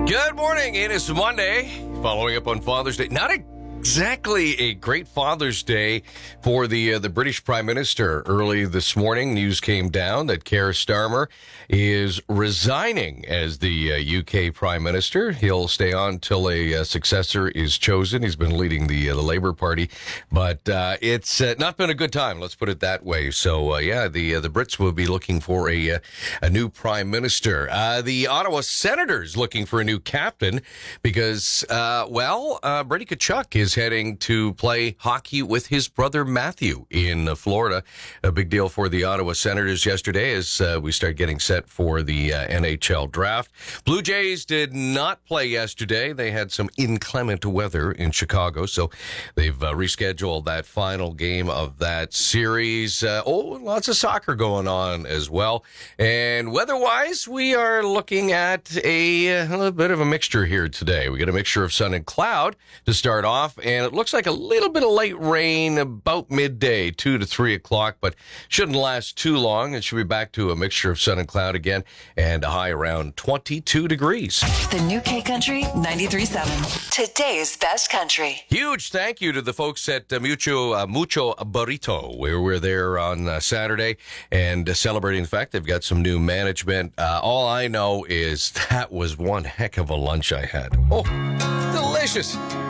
Good morning. It is Monday, following up on Father's Day. Not exactly a great Father's Day for the British Prime Minister. Early this morning, news came down that Keir Starmer is resigning as the UK Prime Minister. He'll stay on till a successor is chosen. He's been leading the Labour Party, but it's not been a good time. Let's put it that way. So, the Brits will be looking for a new Prime Minister. The Ottawa Senators looking for a new captain because, Brady Tkachuk is heading to play hockey with his brother Matthew in Florida. A big deal for the Ottawa Senators yesterday as we start getting set for the NHL draft. Blue Jays did not play yesterday. They had some inclement weather in Chicago, so they've rescheduled that final game of that series. Lots of soccer going on as well. And weather-wise, we are looking at a little bit of a mixture here today. We got a mixture of sun and cloud to start off, and it looks like a little bit of light rain about midday, 2 to 3 o'clock, but shouldn't last too long. It should be back to a mixture of sun and cloud again, and a high around 22 degrees. The New K Country 93.7. Today's best country. Huge thank you to the folks at Mucho Burrito. We were there on Saturday and celebrating the fact they've got some new management. All I know is that was one heck of a lunch I had. Oh, delicious.